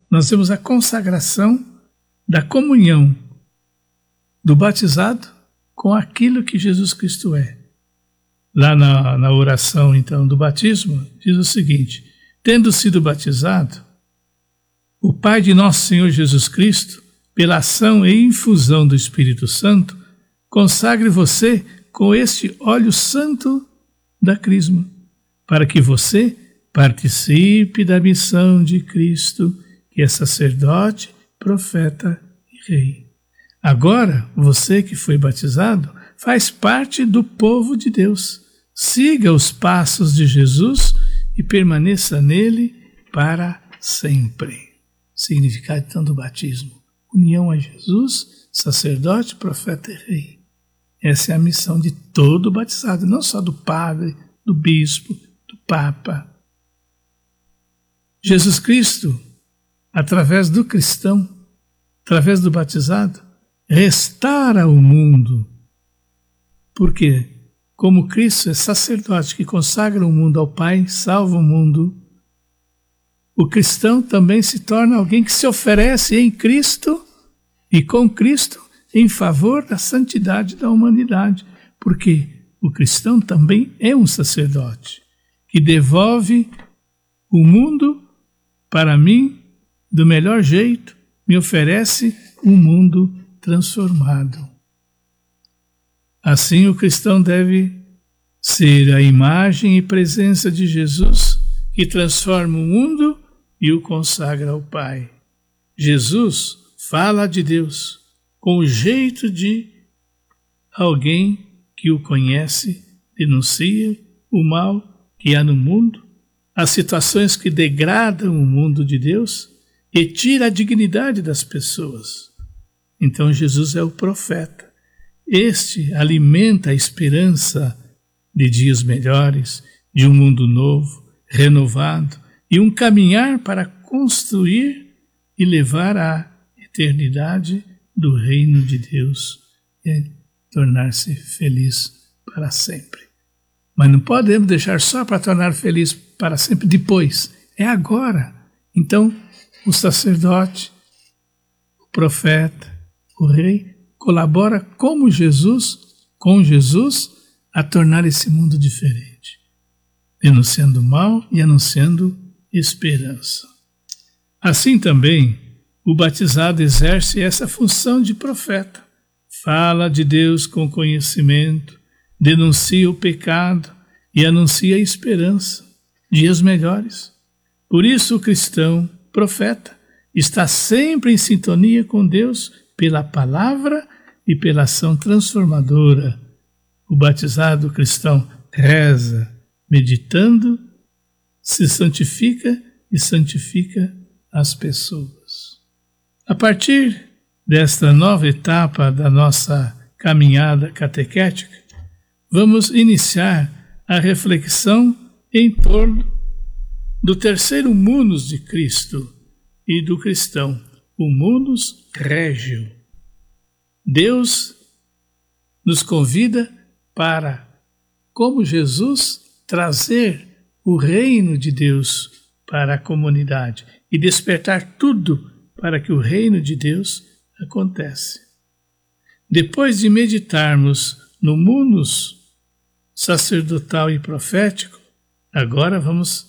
nós temos a consagração da comunhão do batizado com aquilo que Jesus Cristo é. Lá na oração, então, do batismo, diz o seguinte: tendo sido batizado, o Pai de nosso Senhor Jesus Cristo, pela ação e infusão do Espírito Santo, consagre você com este óleo santo da crisma, para que você participe da missão de Cristo, que é sacerdote, profeta e rei. Agora, você que foi batizado, faz parte do povo de Deus. Siga os passos de Jesus e permaneça nele para sempre. Significado, então, do batismo: união a Jesus, sacerdote, profeta e rei. Essa é a missão de todo batizado, não só do padre, do bispo, do papa. Jesus Cristo, através do cristão, através do batizado, restaura o mundo. Porque, como Cristo é sacerdote que consagra o mundo ao Pai, salva o mundo, o cristão também se torna alguém que se oferece em Cristo e com Cristo em favor da santidade da humanidade, porque o cristão também é um sacerdote que devolve o mundo para mim do melhor jeito, me oferece um mundo transformado. Assim, o cristão deve ser a imagem e presença de Jesus, que transforma o mundo e o consagra ao Pai. Jesus fala de Deus com o jeito de alguém que o conhece, denuncia o mal que há no mundo, as situações que degradam o mundo de Deus e tira a dignidade das pessoas. Então Jesus é o profeta. Este alimenta a esperança de dias melhores, de um mundo novo, renovado, e um caminhar para construir e levar à eternidade do reino de Deus e tornar-se feliz para sempre. Mas não podemos deixar só para tornar feliz para sempre depois. É agora. Então, o sacerdote, o profeta, o rei, colabora com Jesus, a tornar esse mundo diferente, denunciando o mal e anunciando esperança. Assim também, o batizado exerce essa função de profeta. Fala de Deus com conhecimento, denuncia o pecado e anuncia a esperança, dias melhores. Por isso o cristão, profeta, está sempre em sintonia com Deus pela palavra e pela ação transformadora. O batizado cristão reza, meditando, se santifica e santifica as pessoas. A partir desta nova etapa da nossa caminhada catequética, vamos iniciar a reflexão em torno do terceiro munus de Cristo e do cristão, o munus regio. Deus nos convida para, como Jesus, trazer o reino de Deus para a comunidade e despertar tudo para que o reino de Deus aconteça. Depois de meditarmos no munus sacerdotal e profético, agora vamos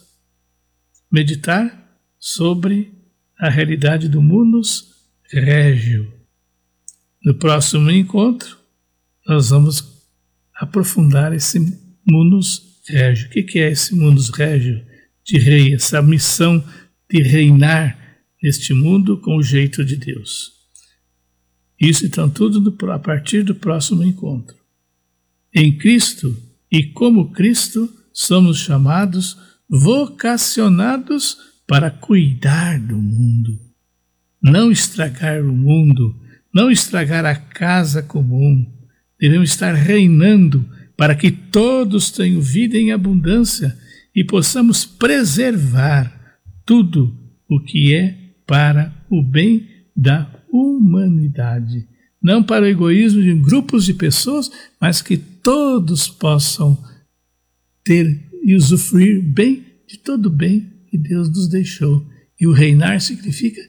meditar sobre a realidade do munus regio. No próximo encontro, nós vamos aprofundar esse munus regio. O que é esse munus regio de rei, essa missão de reinar neste mundo com o jeito de Deus? Isso então tudo a partir do próximo encontro. Em Cristo e como Cristo somos chamados, vocacionados para cuidar do mundo. Não estragar o mundo, não estragar a casa comum. Devemos estar reinando para que todos tenham vida em abundância e possamos preservar tudo o que é para o bem da humanidade. Não para o egoísmo de grupos de pessoas, mas que todos possam ter e usufruir bem de todo o bem que Deus nos deixou. E o reinar significa